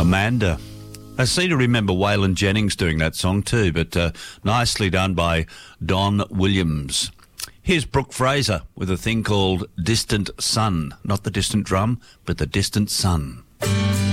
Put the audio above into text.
Amanda. I seem to remember Waylon Jennings doing that song too, but nicely done by Don Williams. Here's Brooke Fraser with a thing called Distant Sun. Not the distant drum, but the distant sun.